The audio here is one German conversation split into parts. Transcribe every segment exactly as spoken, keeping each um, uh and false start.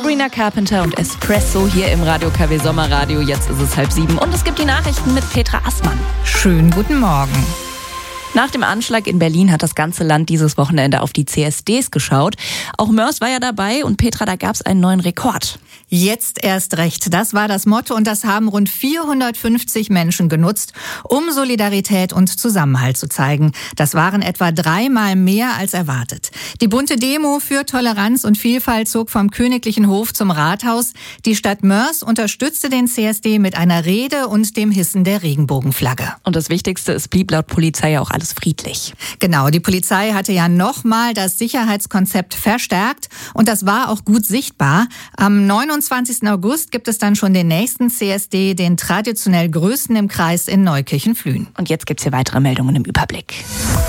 Sabrina Carpenter und Espresso hier im Radio K W Sommerradio. Jetzt ist es halb sieben und es gibt die Nachrichten mit Petra Assmann. Schönen guten Morgen. Nach dem Anschlag in Berlin hat das ganze Land dieses Wochenende auf die C S Ds geschaut. Auch Mörs war ja dabei und Petra, da gab es einen neuen Rekord. Jetzt erst recht. Das war das Motto und das haben rund vierhundertfünfzig Menschen genutzt, um Solidarität und Zusammenhalt zu zeigen. Das waren etwa dreimal mehr als erwartet. Die bunte Demo für Toleranz und Vielfalt zog vom Königlichen Hof zum Rathaus. Die Stadt Mörs unterstützte den C S D mit einer Rede und dem Hissen der Regenbogenflagge. Und das Wichtigste, es blieb laut Polizei ja auch alles friedlich. Genau, die Polizei hatte ja nochmal das Sicherheitskonzept verstärkt und das war auch gut sichtbar. Am neunundzwanzigsten August gibt es dann schon den nächsten C S D, den traditionell größten im Kreis in Neukirchen-Flühen. Und jetzt gibt's hier weitere Meldungen im Überblick.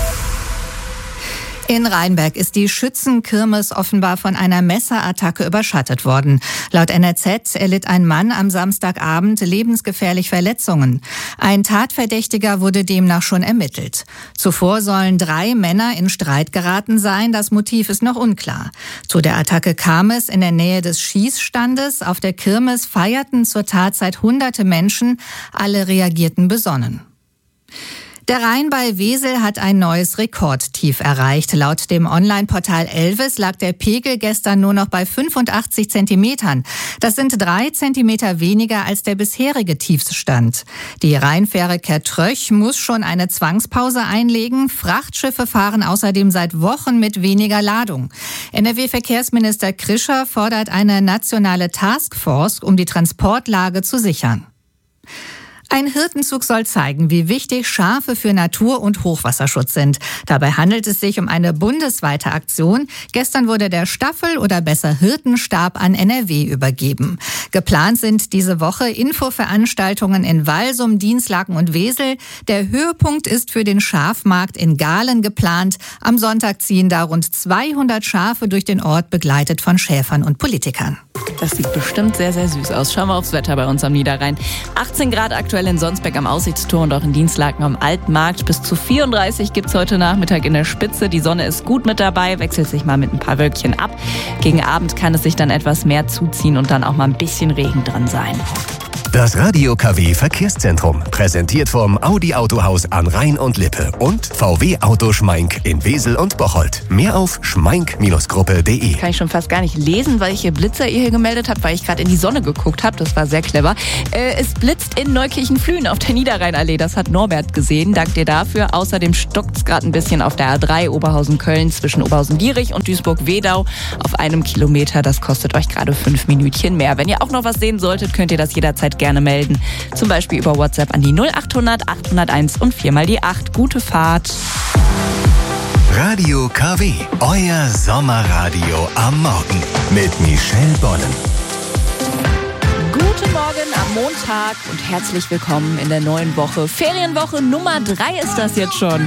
In Rheinberg ist die Schützenkirmes offenbar von einer Messerattacke überschattet worden. Laut N R Z erlitt ein Mann am Samstagabend lebensgefährlich Verletzungen. Ein Tatverdächtiger wurde demnach schon ermittelt. Zuvor sollen drei Männer in Streit geraten sein. Das Motiv ist noch unklar. Zu der Attacke kam es in der Nähe des Schießstandes. Auf der Kirmes feierten zur Tatzeit hunderte Menschen. Alle reagierten besonnen. Der Rhein bei Wesel hat ein neues Rekordtief erreicht. Laut dem Online-Portal Elvis lag der Pegel gestern nur noch bei fünfundachtzig Zentimetern. Das sind drei Zentimeter weniger als der bisherige Tiefstand. Die Rheinfähre Kertröch muss schon eine Zwangspause einlegen. Frachtschiffe fahren außerdem seit Wochen mit weniger Ladung. N R W-Verkehrsminister Krischer fordert eine nationale Taskforce, um die Transportlage zu sichern. Ein Hirtenzug soll zeigen, wie wichtig Schafe für Natur- und Hochwasserschutz sind. Dabei handelt es sich um eine bundesweite Aktion. Gestern wurde der Staffel- oder besser Hirtenstab an N R W übergeben. Geplant sind diese Woche Infoveranstaltungen in Walsum, Dinslaken und Wesel. Der Höhepunkt ist für den Schafmarkt in Gahlen geplant. Am Sonntag ziehen da rund zweihundert Schafe durch den Ort, begleitet von Schäfern und Politikern. Das sieht bestimmt sehr, sehr süß aus. Schauen wir aufs Wetter bei uns am Niederrhein. achtzehn Grad aktuell in Sonsbeck am Aussichtstor und auch in Dinslaken am Altmarkt. Bis zu vierunddreißig gibt's heute Nachmittag in der Spitze. Die Sonne ist gut mit dabei, wechselt sich mal mit ein paar Wölkchen ab. Gegen Abend kann es sich dann etwas mehr zuziehen und dann auch mal ein bisschen Regen drin sein. Das Radio K W Verkehrszentrum, präsentiert vom Audi Autohaus an Rhein und Lippe und V W Auto Schmeink in Wesel und Bocholt. Mehr auf schmeink Gruppe punkt de. Kann ich schon fast gar nicht lesen, welche Blitzer ihr hier gemeldet habt, weil ich gerade in die Sonne geguckt habe. Das war sehr clever. Äh, es blitzt in Neukirchen-Flühen auf der Niederrheinallee. Das hat Norbert gesehen. Dank dir dafür. Außerdem stockt es gerade ein bisschen auf der A drei Oberhausen-Köln zwischen Oberhausen-Dierich und Duisburg-Wedau auf einem Kilometer. Das kostet euch gerade fünf Minütchen mehr. Wenn ihr auch noch was sehen solltet, könnt ihr das jederzeit gerne melden. Zum Beispiel über WhatsApp an die null achthundert achthunderteins und viermal die acht. Gute Fahrt. Radio K W, euer Sommerradio am Morgen mit Michelle Bollen. Guten Morgen am Montag und herzlich willkommen in der neuen Woche. Ferienwoche Nummer drei ist das jetzt schon.